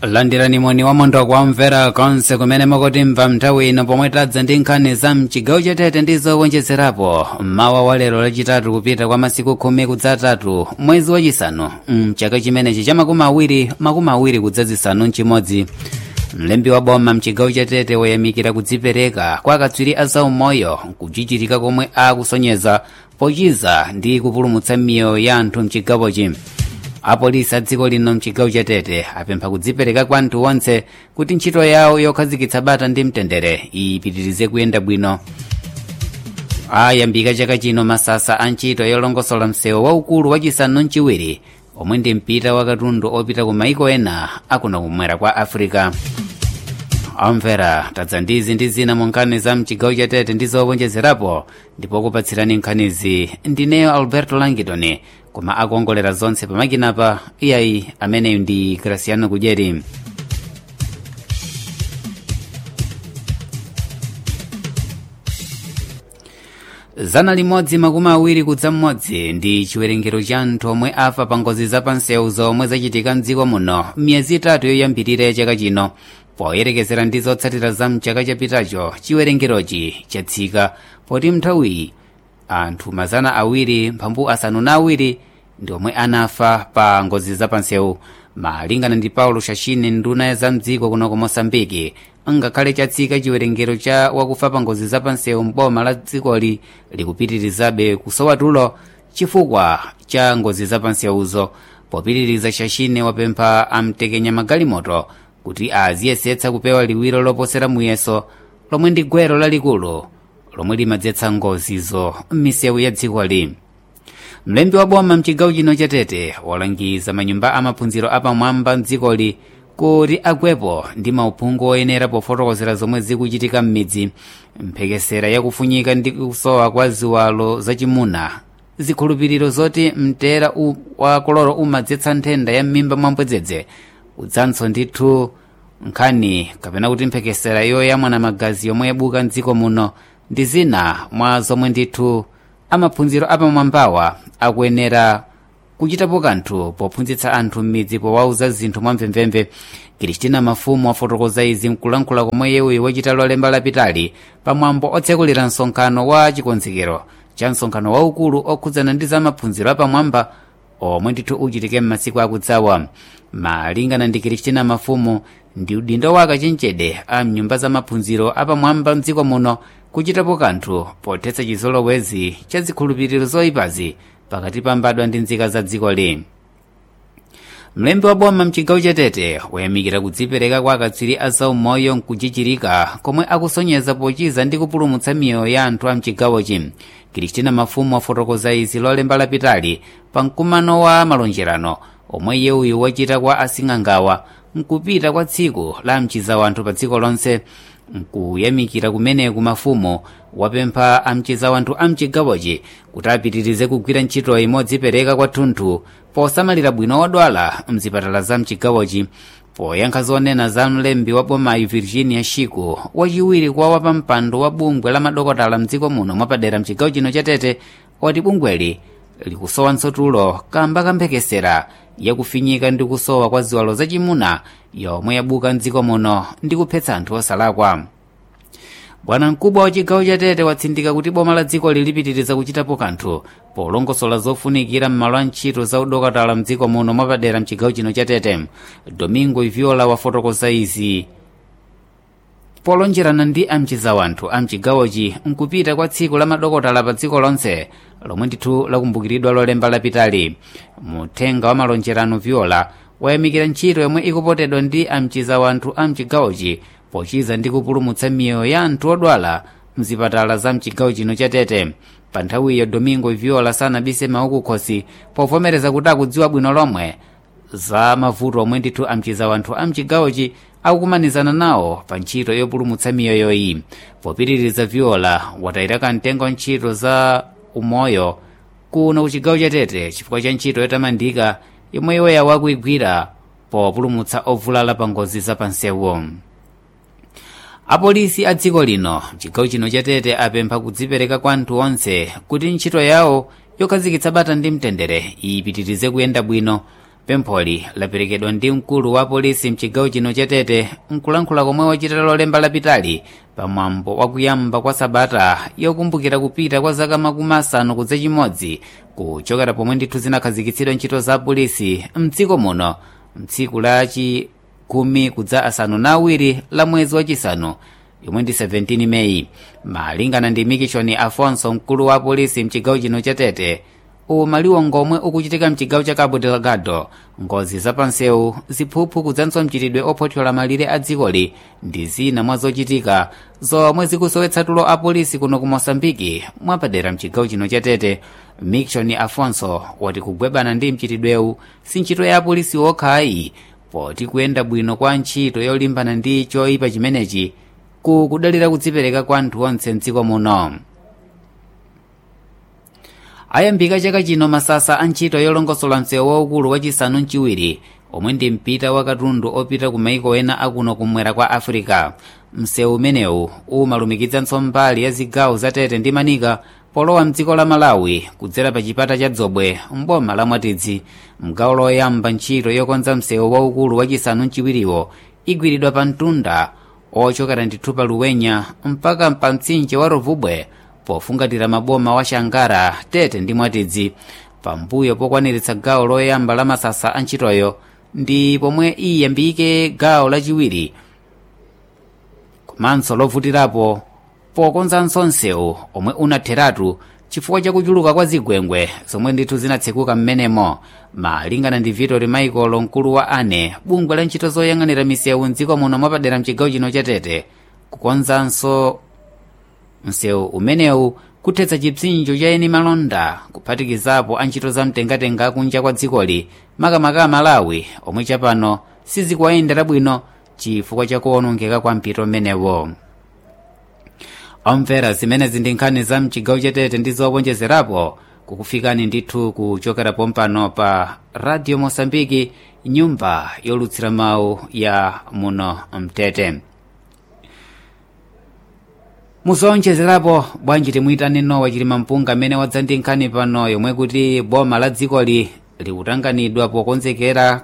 landirani moni wamondo kwamvera konse kumene mukutimva nthawi ino pomwe tadza ndi nkhani za mchigawo chatete ndi zowonjezerapo mmawa wa lero lachitatu kupita kwa masiku 10 kudzatatu mwezi wachisanu mchaka chimenechi cha makumi awiri kudzazisanu nchimodzi. mlembi wa boma mchigawo chatete wayamikira kudzipereka kwa akatswiri a zaumoyo kuchichitika komwe akusonyeza pochiza ndi kupulumutsa miyoyo ya anthu mchigawochi. apolisi a dziko lino mchigawo chatete apempha kudzipereka kwa anthu onse kuti ntchito yawo yokhazikitsa bata ndi mtendere ipitirize kuyenda bwino. ayambika chaka chino masasa a ntchito yolongosola msewu waukulu wachisanu nchiwiri omwe ndi mpita wa katundu opita ku maiko ena akuno kumwera kwa africa. amvera tadza ndizi ndi zina mu nkhani za mchigawo chatete ndi zowonjezerapo ndipo kupatsirani nkhanizi ndineyo alberto langidoni koma akuongolera zonse pamakinapa iyayi ameneyu ndi graciano kudyeri. zana limodzi makumi awiri kudza mmodzi ndi chiwerengero cha anthu omwe afa pa ngozi za pansewu zomwe zachitika mdziko muno miyezi itatu yoyambirira ya chaka chino. poyerekezera ndi zotsatira za mchaka chapitacho chiwerengerochi chatsika poti mnthawiyi anthu 272 ndi omwe anafa pa ngozi za pansewu malingana ndi paulo shashine nduna ya za mdziko kuno ku mosambiki. ngakhale chatsika chiwerengero cha wakufa pa ngozi za pansewu mboma la dzikoli likupitirizabe kusowa tulo chifukwa cha ngozi za pansewuzo. popitiriza shashine wapempha amtekenya magalimoto kuti aziyesetsa kupewa liwiro loposera muyeso lomwe ndi gwero lalikulu lomwe limadzetsa ngozizo m'misewu ya dzikoli. mlembi wa boma mchigawo chino chatete walangiza manyumba amaphunziro apamwamba mdzikoli kuti agwepo ndi mauphungu oyenera pofotokozera zomwe zikuchitika m'midzi. mphekesera yakufunyika ndi kusowa kwa ziwalo zachimuna zikhulupiriro zoti mtera wa kololo umadzetsa nthenda ya m'mimba mwambwedzedze udzanso ndithu nkhani kapena kuti mphekesera yoyamwa na magazi yomwe yabuka mdziko muno ndi zina mwa zomwe ndithu amaphunziro apamwambawa akuyenera kuchitapo kanthu pophunzitsa anthu m'midzi powauza zinthu mwamvemvemve. kristina mafumu wafotokoza izi mkulankhula komwe yewuyi wachita lolemba lapitali pamwambo otsekulira msonkhano wa chikonzekero cha msonkhano waukulu okhudzana ndi za maphunziro apamwamba omwe ndithu uchitike m'masiku akudzawa. malingana ndi kristina mafumu ndi udindo wa akachenjede a mnyumba za maphunziro apamwamba mdziko muno kuchitapo kanthu pothetsa chizolowezi cha zikhulupiriro zoyipazi pakati pa mbadwa ndi nzika za dzikoli. mlembi wa boma mchigawo chatete wayamikira kudzipereka kwa akatswiri a zaumoyo nkuchichirika komwe akusonyeza pochiza ndi kupulumutsa miyoyo ya anthu a mchigawochi. kristina mafumu wafotokoza izi lolemba lapitali pa mkumano wa malonjerano omwe yewuyi wachita kwa asing'angawa nkupita kwa tsiku la mchizawanthu pa dziko lonse. nkuyamikira kumeneku mafumu wapempha amchizawanthu a mchigawochi kuti apitirize kugwira ntchito imodzipereka kwathunthu posamalira bwino odwala mzipatala za mchigawochi. poyankha zonena za mlembi wa bomayi virginia shiku wachiwiri kwa wapampando wa bungwe la madokotala mdziko muno mwapadera mchigawo chino chatete wati bungweli likusowanso tulo kamba kamphekesera yakufinyika ndi kusowa kwa ziwalo zachimuna yomwe yabuka mdziko muno ndi kuphetsa anthu osalakwa. bwana mkubwa wa chigawo chatete watsindika kuti boma la dziko lilipitiriza kuchitapo kanthu polongosola zofunikira m'malo a ntchito za udokotala mdziko muno mwapadera mchigawo chino chatete. domingo iviola wafotokoza izi polonjerana ndi amchizawanthu a mchigawochi nkupita kwa tsiku la madokotala pa dziko lonse lomwe ndithu lakumbukiridwa lolemba lapitali. muthenga wa malonjerano viola wayamikira ntchito yomwe ikupotedwa ndi amchizawanthu a mchigawochi pochiza ndi kupulumutsa miyoyo ya anthu odwala mzipatala za mchigawo chino chatete. pa nthawiyo domingo viola sanabise mawu kukhosi povomereza kuti akudziwa bwino lomwe za mavuto omwe ndithu amchizawanthu a mchigawochi akukumanizana nawo pa ntchito yopulumutsa miyoyoyi. popitiriza viola watayira kamtengo ntchito za umoyo kuno ku chigawo chatete chifukwa cha ntchito yotamandika yomwe iwoya wakuigwira populumutsa ovulala pa ngozi za pansewu. apolisi a dziko lino chigawo chino chatete apempha kudzipereka kwa anthu onse kuti ntchito yawo yokhazikitsa bata ndi mtendere ipitirize kuyenda bwino. pempholi laperekedwa ndi mkulu wa polisi mchigawo chino cha Tete nkulankhula komwe wachita lolemba lapitali pamwambo wakuyamba kwa sabata yokumbukira kupita kwa zaka makumi asanu kudza chimodzi kuchokera pomwe ndithu zinakhazikitsidwa ntchito za polisi mdziko muno mtsiku la chikumi kudza asanu na awiri la mwezi wachisanu yomwe ndi 17 Meyi. Malingana ndi Mikishoni Afonso, mkulu wa polisi mchigawo chino cha Tete, umaliwongo omwe ukuchitika mchigawo cha Cabo Delgado, ngozi zapansewu, ziphuphu kudzanso mchitidwe ophothola malire a dzikoli ndi zina mwa zochitika zomwe zikusowetsa tulo a polisi kuno ku Mosambiki mwapadera mchigawo chino cha Tete. Mikishoni Afonso wati kugwebana ndi mchitidwewu si ntchito ya polisi okhayi, poti kuyenda bwino kwa ntchito yolimbana ndi choyipa chimenechi kudalira kudzipereka kwa anthu onse mdziko muno. Ayambika chaka chino masasa a ntchito yolongosola msewu waukulu wachisanu mchiwiri omwe ndi mpita wa katundu opita ku maiko ena akuno kumwera kwa Africa. Msewu umenewu umalumikitsanso mbali ya zigawo za Tete ndi Manika polowa mdziko la Malawi kudzera pa chipata cha Dzobwe mboma la Mwatidzi. Mgawo loyamba ntchito yokonza msewu waukulu wachisanu mchiwiriwo igwiridwa pa mtunda ochokera ndithu pa Luwenya mpaka pa mtsinje wa Rovubwe pofungatira maboma wa Shangara, Tete ndi Mwatidzi. Pambuyo pokwaniritsa gawo loyamba la masasa a ntchitoyo ndi pomwe iyambike gawo lachiwiri komanso lovutirapo pokonzanso msewu omwe unatheratu chifukwa cha kuchuluka kwa zigwengwe zomwe ndithu zinatsekuka m'menemo. Malingana ndi Vitor Michael, mkulu wa ANE, bungwe la ntchito zoyang'anira misewu mdziko muno mwapadera mchigawo chino cha Tete, kukonzanso msewu umenewu kuthetsa chipsinjo cha eni malonda kuphatikizapo a ntchito za mtengatenga kunja kwa dzikoli makamaka Malawi omwe chapano sizikuwayendera bwino chifukwa cha kuwonongeka kwa mpito mmenewo. Omvera, zimenezi ndi nkhani za mchigawo cha Tete ndi zowonjezerapo kukufikani ndithu kuchokera pompano pa Radio Mosambiki, nyumba yolutsira mawu ya muno mtete. Muzowonjezerapo bwanji timuyitane Nowa Chilima Mpunga amene wadza ndi nkhani pano yomwe kuti boma la dzikoli likutanganidwa pokonzekera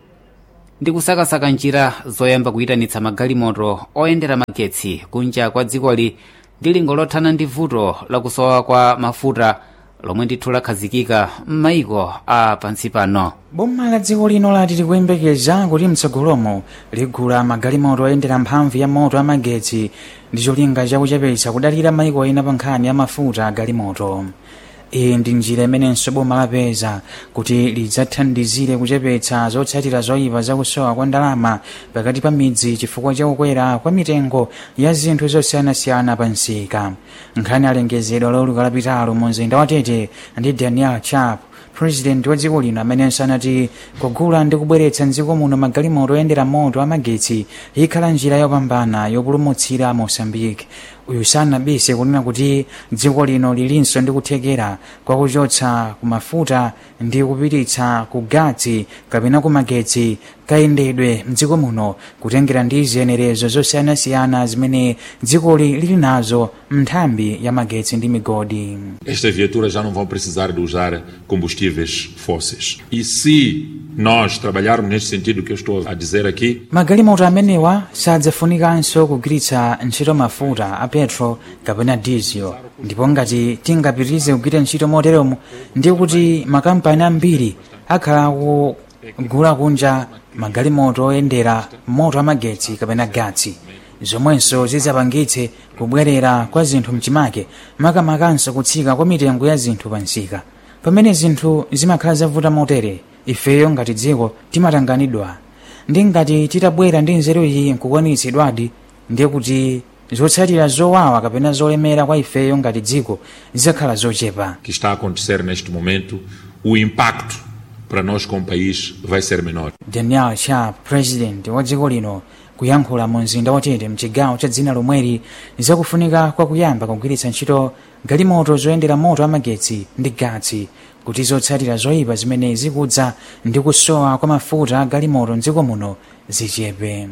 ndi kusakasaka njira zoyamba kuyitanitsa magalimoto oyendera magetsi kunja kwa dzikoli ndi lingo lothana ndi vuto lakusowa kwa mafuta lomwe ndithu lakhazikika m'mayiko a pansi pano. Boma la dziko lino lati likuyembekeza kuti mtsogolomo ligula magalimoto oyendera mphamvu ya moto amagetsi ndi cholinga chakuchepetsa kudalira mayiko ena pa nkhani ya mafuta a galimoto. Iyi ndi njira imenenso boma lapeza kuti lidzathandizire kuchepetsa zotsatira zoyipa zakusowa kwa ndalama pakati pa midzi chifukwa cha kukwera kwa mitengo ya zinthu zosiyanasiyana pa nsika. Nkhani alengezedwa lowuluka lapitalo mu mzinda wa Tete ndi Daniel Chap, president wa dziko lino, amenenso anati kugula ndi kubweretsa mdziko muno magalimoto oyendera moto amagetsi ikhala njira yopambana yopulumutsira Mosambiki. Uyu sanabise kunena kuti dziko lino lilinso ndi kuthekera kwa kuchotsa kumafuta ndi kupititsa ku gatsi kapena kumagetsi kayendedwe mdziko muno kutengera ndi ziyenerezo zosiyanasiyana zimene dzikoli lili nazo mnthambi ya magetsi ndi migodi. Estas viaturas já não vão precisar de usar combustíveis fósseis. E se nós trabalharmos nesse sentido que eu estou a dizer aqui, magalimoto amenewa sadzafunikanso kugwiritsa ntchito mafuta a petro kapena diesel, ndipo ngati tingapitirize kugwira ntchito moteromo ndi kuti makampani ambiri akhala kugula kunja magalimoto oyendera moto amagetsi kapena gatsi, zomwenso zidzapangitse kubwerera kwa zinthu mchimake makamakanso kutsika kwa mitengo ya zinthu pa nsika. Pamene zinthu zimakhala zavuta motere, ifeyo ngati dziko timatanganidwa, ndi ngati titabwera ndi nzeru iyi nkukwanitsidwadi ndiye kuti zotsatira zowawa kapena zolemera kwa ifeyo ngati dziko zidzakhala zochepa. que está a acontecer neste momento, o impacto para nós como país vai ser menor. Daniel Sharp, president wa dziko lino, kuyankhula mu mzinda wa Tete mchigawo cha dzina lomweli zakufunika kwa kuyamba kugwiritsa ntchito galimoto zoyendera moto amagetsi ndi gatsi kuti zotsatira zoyipa zimene zikudza ndi kusowa kwa mafuta a galimoto mdziko muno zichepe.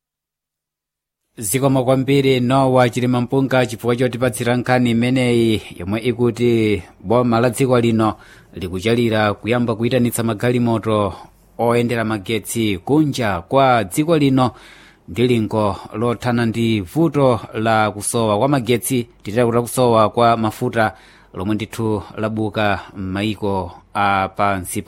Zikomo kwambiri Nowa Chilima Mpunga chifukwa chotipatsira nkhani imeneyi yomwe ikuti boma la dziko lino likuchalira kuyamba kuyitanitsa magalimoto oyendera magetsi kunja kwa dziko lino ndi lingo lothana ndi vuto la kusowa kwa magetsi titera kusowa kwa mafuta lomwe ndithu labuka m'mayiko a pansi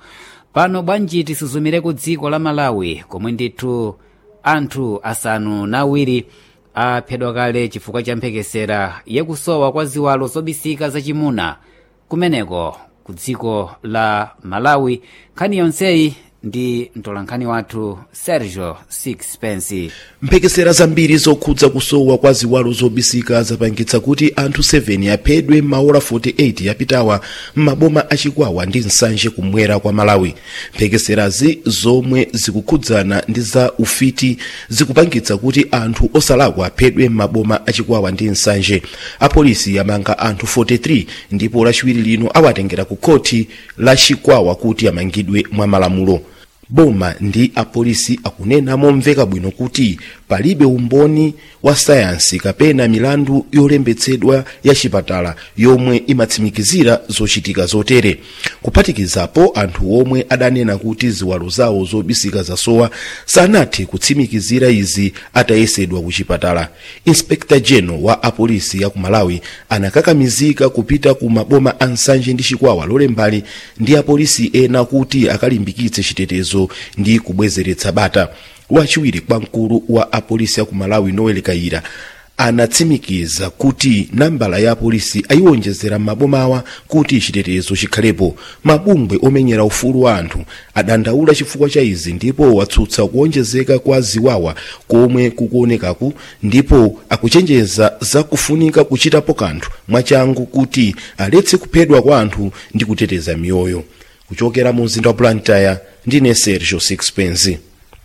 pano bwanji tisuzumire ku dziko la Malawi komwe ndithu anthu asanu na awiri aphedwa kale chifukwa cha mphekesera yakusowa kwa ziwalo zobisika zachimuna kumeneko ku dziko la Malawi. Nkhani yonseyi ndi mtolankhani wathu Sergio Sixpence. mphekesera zambiri zokhudza kusowa kwa ziwalo zobisika zapangitsa kuti anthu 7 aphedwe maola 48 yapitawa m'maboma achikwawa ndi nsanje kumwera kwa Malawi. mphekeserazi zomwe zikukhudzana ndi za ufiti zikupangitsa kuti anthu osalakwa aphedwe m'maboma achikwawa ndi nsanje. apolisi yamanga anthu 43 ndipo lachiwiri lino awatengera ku khoti la chikwawa kuti amangidwe mwa malamulo. boma ndi apolisi akunena momveka bwino kuti palibe umboni wa sayansi kapena milandu yolembetsedwa ya chipatala yomwe imatsimikizira zochitika zotere. kuphatikizapo anthu omwe adanena kuti ziwalo zawo zobisika zasowa sanathe kutsimikizira izi atayesedwa ku chipatala. Inspector General wa apolisi ya ku Malawi anakakamizika kupita ku maboma a Nsanje ndi Chikwawa lolembali ndi apolisi ena kuti akalimbikitse chitetezo ndi kubwezeretsa bata. wachiwiri kwa mkulu wa apolisi ya ku Malawi Noel Kaira anatsimikiza kuti nambala ya apolisi ayiwonjezera m'mabomawa kuti chitetezo chikhalepo. mabungwe omenyera ufulu wa anthu adandaula chifukwa cha izi ndipo watsutsa kuonjezeka kwa ziwawa komwe kukuonekaku ndipo akuchenjeza za kufunika kuchitapo kanthu mwachangu kuti aletse kuphedwa kwa anthu ndi kuteteza miyoyo. kuchokera mu mzinda wa Blantyre ndine Sergio Sixpence.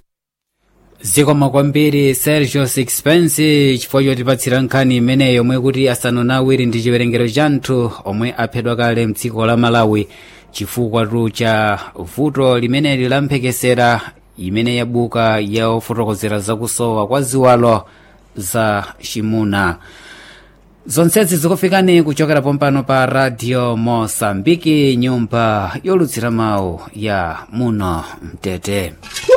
zikomo kwambiri Sergio Sixpence chifukwa chotipatsira nkhani imeneyo yomwe kuti asanu na awiri ndi chiwerengero cha anthu omwe aphedwa kale mdziko la Malawi chifukwa cha vuto limeneli la mphekesera imene yabuka yofotokozera zakusowa kwa ziwalo za chimuna. zonsezi zikufikani kuchokera pompano pa Radio Mosambiki, nyumba yolutsira mawu ya muno Mtete.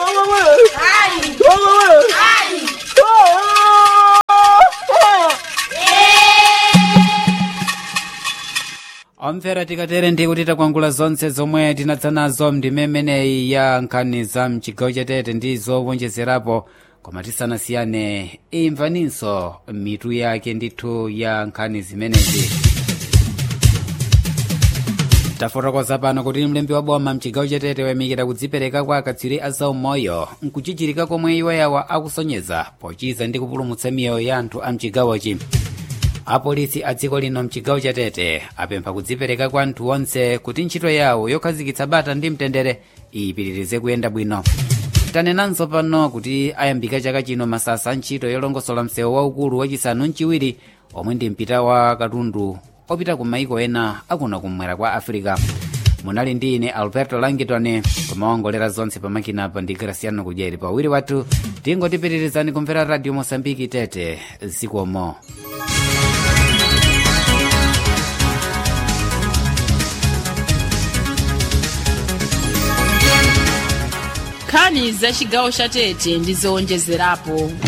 omvera tikatere ndi kuti takwangula zonse zomwe tinadza nazo ndimemeneyi ya nkhani za mchigawo cha Tete ndi zowonjezerapo, koma tisanasiyane imvaninso mitu yake ndithu ya nkhani zimenezi. tafotokoza pano kuti mlembi wa boma mchigawo cha Tete wayamikira kudzipereka kwa akatswiri a zaumoyo nkuchichirika komwe iwoyawa akusonyeza pochiza ndi kupulumutsa miyoyo ya anthu a mchigawochi. apolisi a dziko lino mchigawo cha Tete apempha kudzipereka kwa anthu onse kuti ntchito yawo yokhazikitsa bata ndi mtendere ipitirize kuyenda bwino. tanenanso pano kuti ayambika chaka chino masasa ntchito yolongosola msewu waukulu wachisanu mchiwiri omwe ndi mpita wa katundu opita ku maiko ena akuna kumwera kwa Africa. munali ndi ine Alberto Langitone kumawongolera zonse pamakinapa ndi Graciano Kudyeri pawiri wathu tingotipitirizani kumvera Radio Mosambiki Tete zikomo. nkhani za chigawo cha Tete ndi zowonjezerapo.